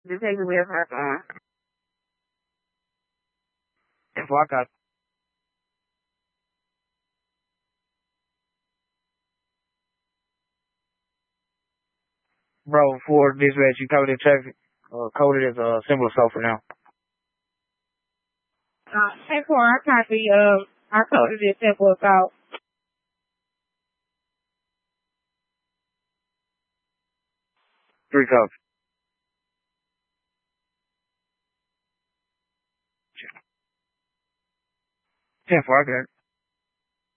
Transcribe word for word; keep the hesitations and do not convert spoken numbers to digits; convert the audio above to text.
Detective, where's her phone? If I got Bro, for dispatch, you covered the traffic, uh, coded as a symbol of for now. Uh, hey, for I copy, um, I coded it simple assault. Three cops. Ten four, I got it.